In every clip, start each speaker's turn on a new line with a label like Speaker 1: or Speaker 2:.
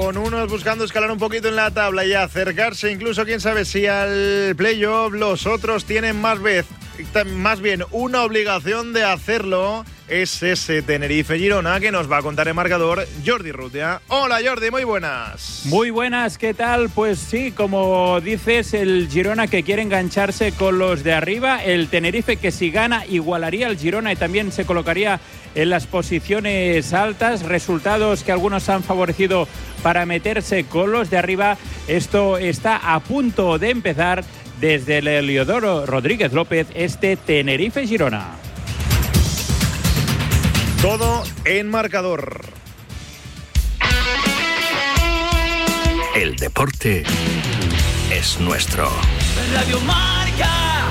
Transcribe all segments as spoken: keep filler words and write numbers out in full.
Speaker 1: con unos buscando escalar un poquito en la tabla y acercarse incluso, quién sabe si al playoff. Los otros tienen más vez, más bien una obligación de hacerlo. Es ese Tenerife-Girona que nos va a contar el marcador Jordi Rutia. Hola Jordi, muy buenas.
Speaker 2: Muy buenas, ¿qué tal? Pues sí, como dices, el Girona que quiere engancharse con los de arriba, el Tenerife que si gana igualaría al Girona y también se colocaría en las posiciones altas, resultados que algunos han favorecido para meterse con los de arriba. Esto está a punto de empezar desde el Heliodoro Rodríguez López, este Tenerife-Girona.
Speaker 1: Todo en marcador.
Speaker 3: El deporte es nuestro.
Speaker 4: Radio Marca.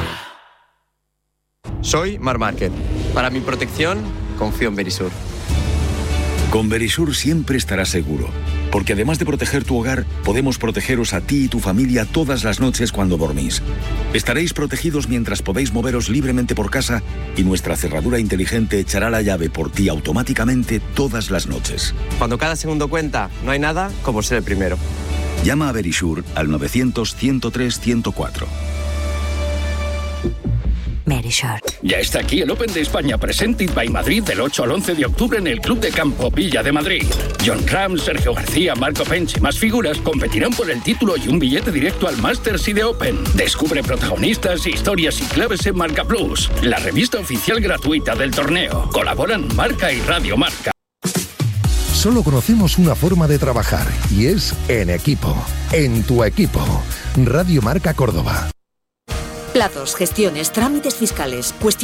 Speaker 5: Soy Marc Márquez. Para mi protección, confío en Verisur.
Speaker 3: Con Verisur siempre estarás seguro, porque además de proteger tu hogar, podemos protegeros a ti y tu familia todas las noches cuando dormís. Estaréis protegidos mientras podéis moveros libremente por casa y nuestra cerradura inteligente echará la llave por ti automáticamente todas las noches.
Speaker 5: Cuando cada segundo cuenta, no hay nada como ser el primero.
Speaker 3: Llama a Verisur al novecientos, ciento tres, ciento cuatro.
Speaker 6: Verisur.
Speaker 7: Ya está aquí el Open de España Presented by Madrid del ocho al once de octubre en el Club de Campo Villa de Madrid. John Ram, Sergio García, Marco Pench y más figuras competirán por el título y un billete directo al Masters y de Open. Descubre protagonistas, historias y claves en Marca Plus, la revista oficial gratuita del torneo. Colaboran Marca y Radio Marca.
Speaker 8: Solo conocemos una forma de trabajar y es en equipo. En tu equipo. Radio Marca Córdoba.
Speaker 6: Plazos, gestiones, trámites fiscales, cuestiones